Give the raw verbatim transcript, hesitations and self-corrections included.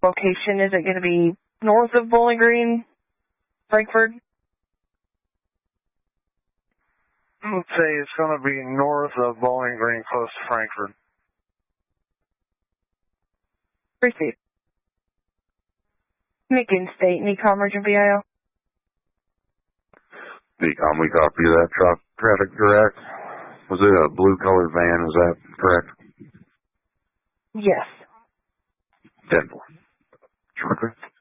location? Is it going to be north of Bowling Green, Frankfort? I would say it's going to be north of Bowling Green, close to Frankfort. Proceed. Macon State, Necom Region V I O. Decom, we copy that truck. Traffic direct. Was it a blue colored van? Is that correct? Yes. ten four. Trucker.